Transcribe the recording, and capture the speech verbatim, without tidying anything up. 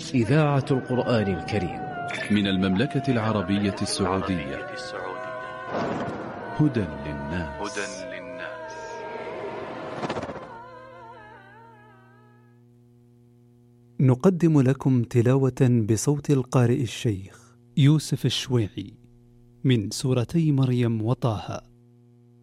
إذاعة القرآن الكريم من المملكة العربية السعودية. هدى للناس. نقدم لكم تلاوة بصوت القارئ الشيخ يوسف الشويعي من سورتي مريم وطه.